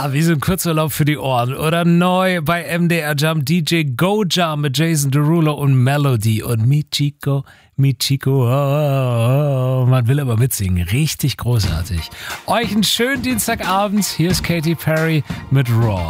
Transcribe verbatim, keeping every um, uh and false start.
Ah, wie so ein Kurzurlaub für die Ohren. Oder neu bei M D R Jump D J Go Jump mit Jason Derulo und Melody und Michiko, Michiko. Oh, oh, man will aber mitsingen. Richtig großartig. Euch einen schönen Dienstagabend. Hier ist Katy Perry mit Raw.